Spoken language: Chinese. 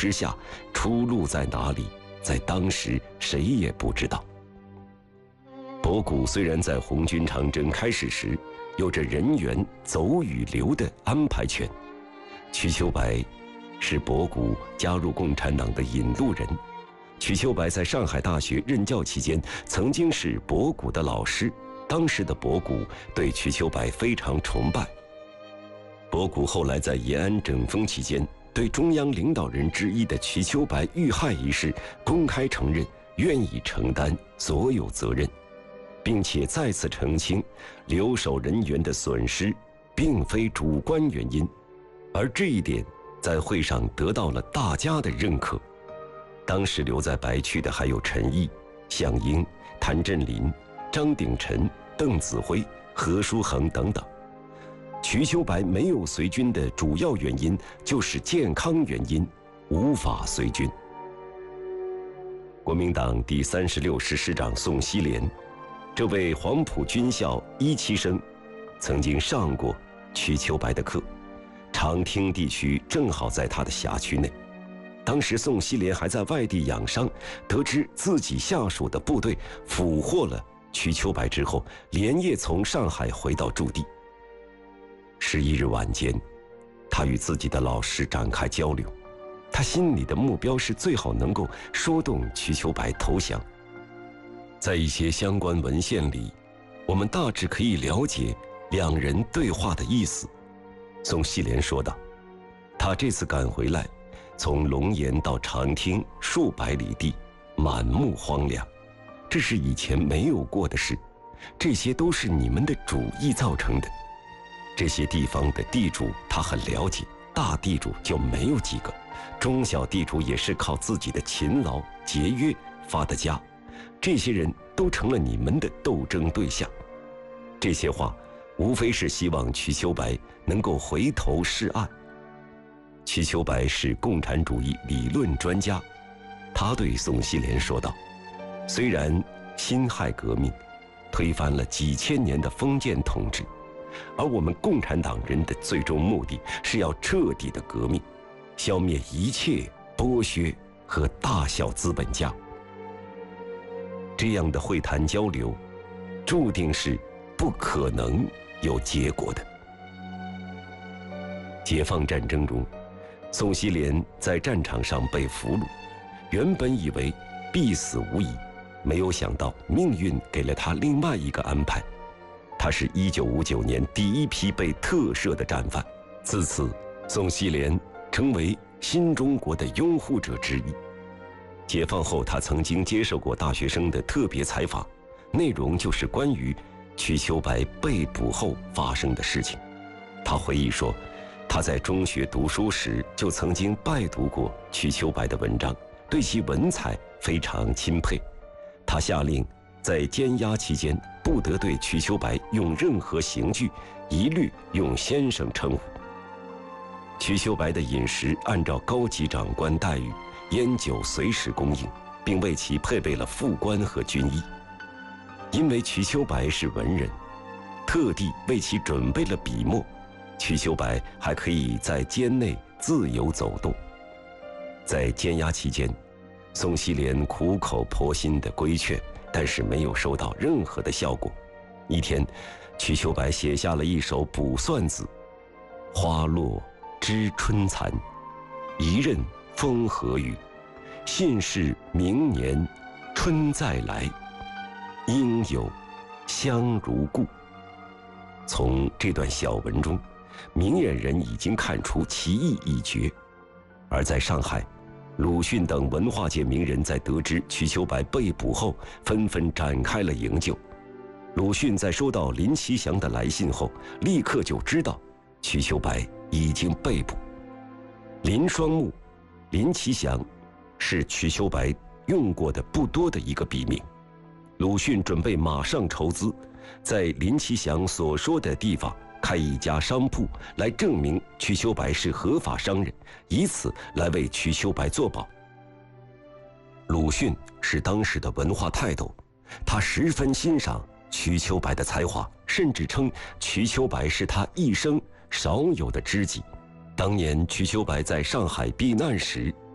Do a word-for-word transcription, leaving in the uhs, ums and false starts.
之下，出路在哪里，在当时谁也不知道。博古虽然在红军长征开始时有着人员走与留的安排权，瞿秋白是博古加入共产党的引路人。瞿秋白在上海大学任教期间，曾经是博古的老师。当时的博古对瞿秋白非常崇拜。博古后来在延安整风期间，对中央领导人之一的瞿秋白遇害一事公开承认愿意承担所有责任，并且再次澄清留守人员的损失并非主观原因，而这一点在会上得到了大家的认可。当时留在白区的还有陈毅、项英、谭震林、张鼎臣、邓子恢、何书衡等等。瞿秋白没有随军的主要原因就是健康原因，无法随军。国民党第三十六师师长宋希濂，这位黄埔军校一期生，曾经上过瞿秋白的课，长汀地区正好在他的辖区内。当时宋希濂还在外地养伤，得知自己下属的部队俘获了瞿秋白之后，连夜从上海回到驻地。十一日晚间，他与自己的老师展开交流，他心里的目标是最好能够说动瞿秋白投降。在一些相关文献里，我们大致可以了解两人对话的意思。宋希濂说道，他这次赶回来，从龙岩到长汀数百里地，满目荒凉，这是以前没有过的事，这些都是你们的主意造成的。这些地方的地主他很了解，大地主就没有几个，中小地主也是靠自己的勤劳节约发的家，这些人都成了你们的斗争对象。这些话无非是希望瞿秋白能够回头是岸。瞿秋白是共产主义理论专家，他对宋希濂说道，虽然辛亥革命推翻了几千年的封建统治，而我们共产党人的最终目的是要彻底的革命，消灭一切剥削和大小资本家。这样的会谈交流注定是不可能有结果的。解放战争中，宋希濂在战场上被俘虏，原本以为必死无疑，没有想到命运给了他另外一个安排。他是一九五九年第一批被特赦的战犯，自此宋希濂成为新中国的拥护者之一。解放后，他曾经接受过大学生的特别采访，内容就是关于瞿秋白被捕后发生的事情。他回忆说，他在中学读书时就曾经拜读过瞿秋白的文章，对其文采非常钦佩。他下令在监押期间不得对瞿秋白用任何刑具，一律用先生称呼。瞿秋白的饮食按照高级长官待遇，烟酒随时供应，并为其配备了副官和军衣。因为瞿秋白是文人，特地为其准备了笔墨，瞿秋白还可以在监内自由走动。在监押期间，宋希濂苦口婆心地规劝，但是没有收到任何的效果。一天，瞿秋白写下了一首卜算子：花落知春残，一任风和雨，信是明年春再来，应有香如故。从这段小文中，明眼人已经看出其意已决。而在上海，鲁迅等文化界名人在得知瞿秋白被捕后，纷纷展开了营救。鲁迅在收到林其祥的来信后，立刻就知道瞿秋白已经被捕。林双木、林其祥是瞿秋白用过的不多的一个笔名。鲁迅准备马上筹资，在林其祥所说的地方开一家商铺，来证明瞿秋白是合法商人，以此来为瞿秋白作保。鲁迅是当时的文化泰斗，他十分欣赏瞿秋白的才华，甚至称瞿秋白是他一生少有的知己。当年瞿秋白在上海避难时，